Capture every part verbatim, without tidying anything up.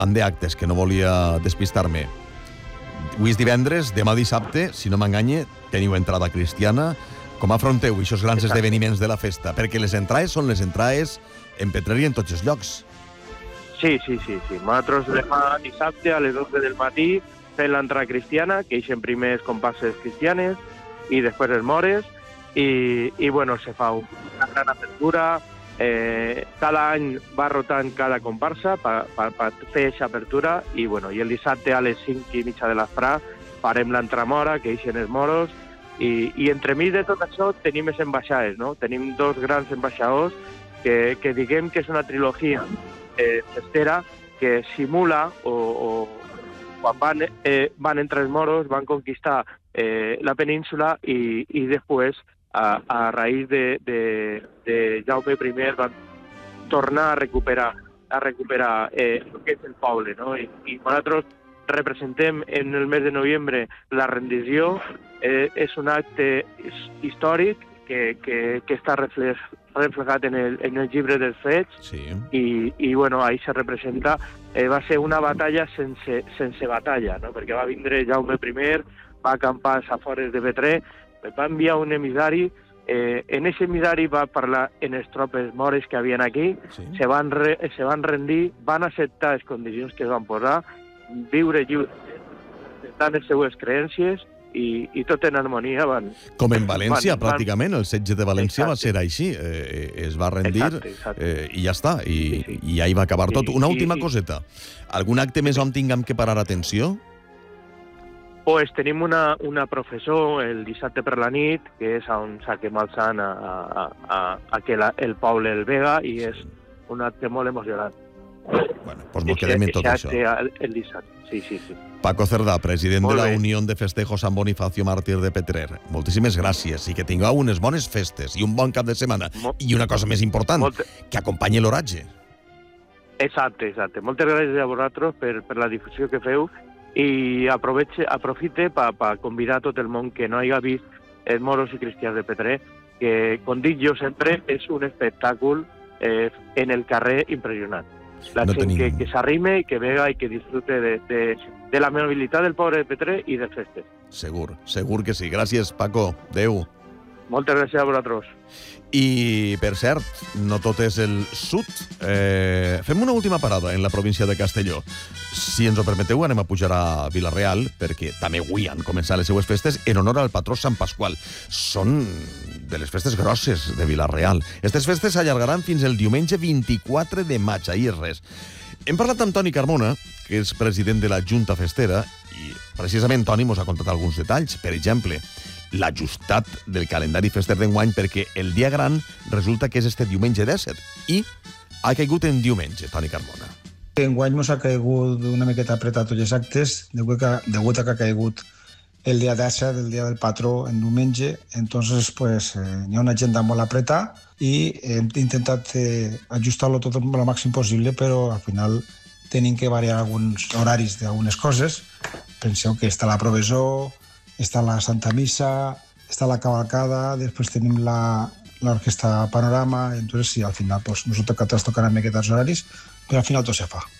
en de actes, que no volia despistar-me. Avui és divendres, demà dissabte, si no m'enganye, teniu entrada cristiana. Com afronteu aquests grans Exacte. esdeveniments de la festa? Perquè les entrades són les entrades en Petrer i en tots els llocs. Sí, sí, sí, sí. Nosaltres demà dissabte a les dotze del matí fem l'entrada cristiana, que eixen primer els comparses cristianes i després els mores, i, i bueno, se fa una gran apertura. Eh, cada any va rotant cada comparsa per pa, pa fer aquesta apertura, i bueno, i el dissabte a les cinc i mitja de l'esprà farem l'entramora, que eixen els moros, i, i entremig de tot això tenim les ambaixades, no? Tenim dos grans ambaixadors que, que diguem que és una trilogia eh, festera que simula o, o quan van, eh, van entre els moros, van conquistar eh, la península, i, i després a, a raïs de, de, de Jaume I van tornar a recuperar a recuperar eh, el que és el poble, no? I, i nosaltres representem en el mes de novembre la rendició. Eh, és un acte històric que, que, que està reflex, reflejat en el, en el llibre dels fets, Sí. i, i bueno, ahí se representa, eh, va ser una batalla sense, sense batalla, no? Perquè va vindre Jaume I, va acampar als afores de Petrer, va enviar un emissari, eh, en ese emissari va parlar en les tropes mores que havien aquí, Sí. se, van re, se van rendir, van acceptar les condicions que es van posar, viure lliure, acceptant les seues creències, i, i tot en harmonia van... Com en València, van, van... pràcticament, el setge de València Exacte. va ser així. Eh, es va rendir Exacte, exacte. eh, i ja està, i, Sí, sí. i ahí va acabar Sí, tot. Una i- última i- coseta. Algun acte més on tinguem que parar atenció? Pues tenim una, una professor el dissabte per la nit, que és on saquem el sant a, a, a, a que la, el poble el vega, i és un acte molt emocionant. Bueno, doncs mos quedem en tot Eixe això. acte el, el dissabte, sí, sí, sí. Paco Cerdà, president Molt de la bé. Unió de Festejos San Bonifacio Mártir de Petrer. Moltíssimes gràcies i que tingueu unes bones festes i un bon cap de setmana. Mo- I una cosa més important, Molt... que acompanyi l'oratge. Exacte, exacte. Moltes gràcies a vosaltres per, per la difusió que feu, i aproveche, aprofite per pa convidar tot el món que no hagi vist els moros i cristians de Petrer, que, com dic jo sempre, és un espectacle eh, en el carrer impressionant. La No gent tenim- que, que s'arrime i que vega i que disfrute de, de, de la amabilitat del poble de Petrer i dels festes. Segur, segur que sí. Gràcies, Paco. Adéu. Moltes gràcies a vosaltres. I, per cert, no tot és el sud. Eh, fem una última parada en la província de Castelló. Si ens ho permeteu, anem a pujar a Vila-real, perquè també avui han començat les seues festes en honor al patró Sant Pasqual. Són de les festes grosses de Vila-real. Aquestes festes s'allargaran fins el diumenge vint-i-quatre de maig, ahir res. Hem parlat amb Toni Carmona, que és president de la Junta Festera, i precisament Toni mos ha contat alguns detalls. Per exemple, l'ajustat del calendari fester d'enguany, perquè el dia gran resulta que és este diumenge disset i ha caigut en diumenge, Toni Carmona. Enguany mos ha caigut una miqueta apretat tots els actes, degut a, degut a que ha caigut el dia disset, el dia del patró, en diumenge. Entonces, pues, eh, hi ha una agenda molt apretada i hem intentat eh, ajustar-lo tot el màxim possible, però al final tenim que variar alguns horaris d'algunes coses. Penseu que està la professó, està la Santa Missa, està la cavalcada, després tenim la, l'orquestra Panorama, entonces sí, al final pues, nos toca trastocar una miqueta els horaris, però al final tot se fa.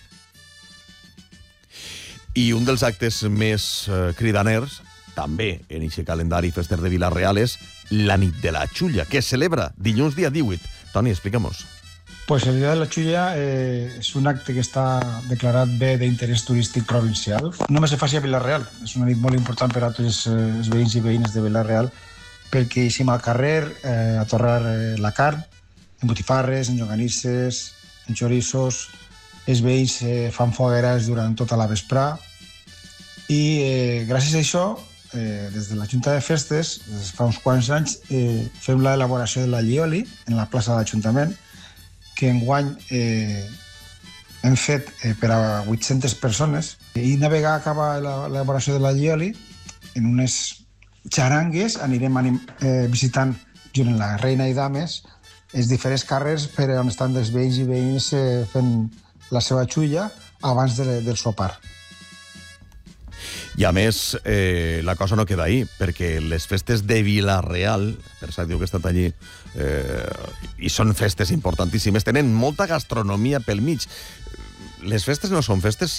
I un dels actes més eh, cridaners, també en aquest calendari fester de Vila-real, és la nit de la Xulla, que es celebra dilluns dia divuit. Toni, explica-mos. Pues el Dia de la Xulla eh, és un acte que està declarat bé d'interès turístic provincial. Només se faci a Vila-real. És una nit molt important per a tots els, els veïns i veïnes de Vila-real, perquè eixim al carrer eh, a torrar eh, la carn, en botifarres, en lloganisses, en chorizos. Els veïns eh, fan fogueres durant tota la vesprà. I eh, gràcies a això, eh, des de la Junta de Festes, des de fa uns quants anys, eh, fem l'elaboració de la llioli en la plaça de l'Ajuntament, que enguany eh, hem fet eh, per a vuit-centes persones, i una vegada acaba l'elaboració de la llioli, en unes xarangues anirem anim, eh, visitant, junt amb la reina i dames, els diferents carrers per on estan els veïns i veïnes eh, fent la seva xulla abans de, del sopar. I a més, eh, la cosa no queda ahí, perquè les festes de Vila-real, per cert, diu que he estat allí, eh, i són festes importantíssimes, tenen molta gastronomia pel mig. Les festes no són festes